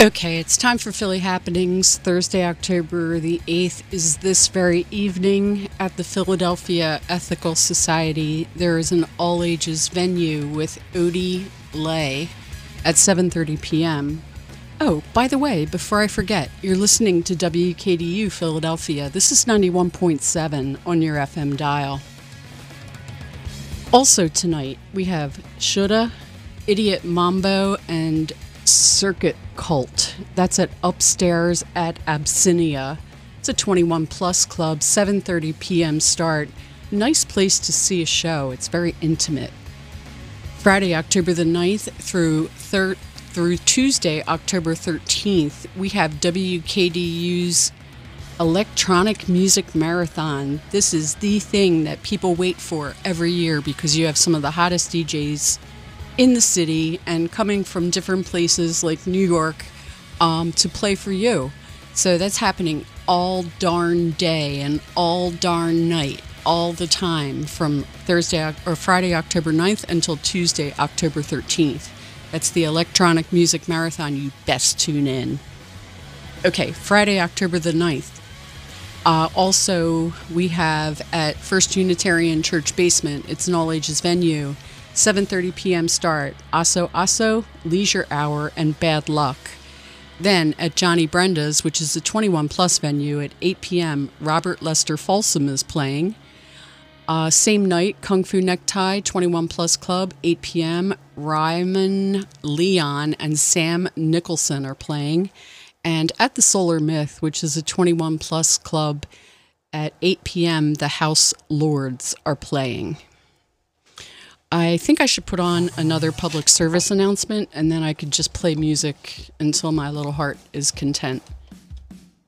Okay, it's time for Philly Happenings. Thursday, October the 8th is this very evening at the Philadelphia Ethical Society. There is an all-ages venue with Odie Lay at 7:30 p.m. Oh, by the way, before I forget, you're listening to WKDU Philadelphia. This is 91.7 on your FM dial. Also tonight, we have Shoulda, Idiot Mambo, and Circuit Cult. That's at Upstairs at Abyssinia. It's a 21 plus club, 7:30 p.m. start. Nice place to see a show. It's very intimate. Friday, October the 9th through Tuesday, October 13th, we have WKDU's Electronic Music Marathon. This is the thing that people wait for every year because you have some of the hottest DJs in the city and coming from different places like New York to play for you. So that's happening all darn day and all darn night, all the time, from Friday, October 9th until Tuesday, October 13th. That's the Electronic Music Marathon. You best tune in. Okay, Friday, October the 9th. Also, we have at First Unitarian Church Basement, it's an all-ages venue, 7:30 p.m. start, Aso Aso, Leisure Hour, and Bad Luck. Then at Johnny Brenda's, which is a 21 plus venue, at 8 p.m., Robert Lester Folsom is playing. Same night, Kung Fu Necktie, 21 plus club, 8 p.m., Ryman Leon and Sam Nicholson are playing. And at the Solar Myth, which is a 21 plus club, at 8 p.m., the House Lords are playing. I think I should put on another public service announcement, and then I could just play music until my little heart is content.